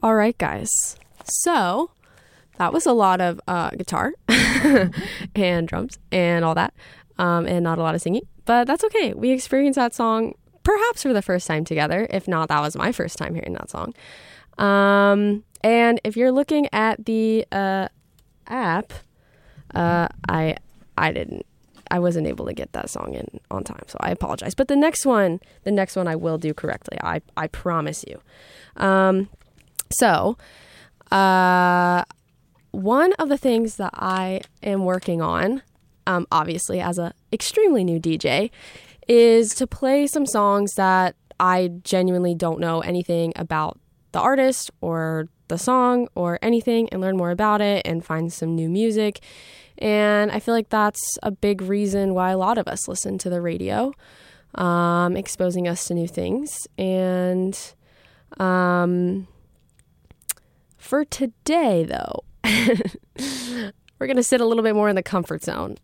All right, guys. So that was a lot of guitar and drums and all that, and not a lot of singing. But that's okay. We experienced that song perhaps for the first time together. If not, that was my first time hearing that song. And if you're looking at the app, I wasn't able to get that song in on time, so I apologize. But the next one I will do correctly. I promise you. So, one of the things that I am working on, obviously as a extremely new DJ, is to play some songs that I genuinely don't know anything about the artist or the song or anything, and learn more about it and find some new music. And I feel like that's a big reason why a lot of us listen to the radio, exposing us to new things. And for today, though, we're going to sit a little bit more in the comfort zone.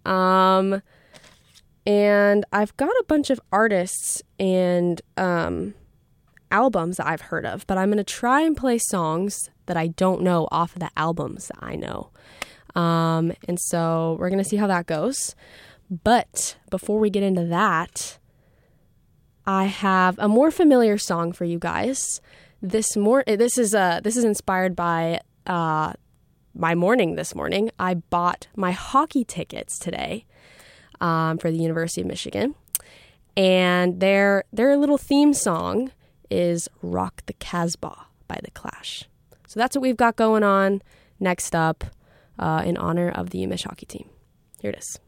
And I've got a bunch of artists and albums that I've heard of, but I'm going to try and play songs that I don't know off of the albums that I know. And so we're going to see how that goes. But before we get into that, I have a more familiar song for you guys. This is inspired by my morning this morning. I bought my hockey tickets today for the University of Michigan, and their little theme song is "Rock the Casbah" by The Clash. So that's what we've got going on next up in honor of the UMich hockey team. Here it is.